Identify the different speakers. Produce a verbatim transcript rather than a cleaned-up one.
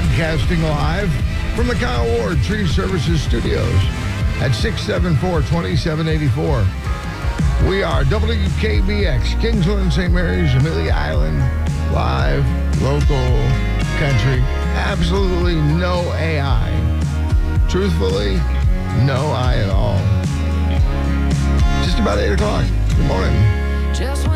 Speaker 1: Broadcasting live from the Kyle Ward Tree Services Studios at six seven four, two seven eight four. We are W K B X, Kingsland, Saint Mary's, Amelia Island, live, local, country. Absolutely no A I. Truthfully, no I at all. Just about eight o'clock. Good morning.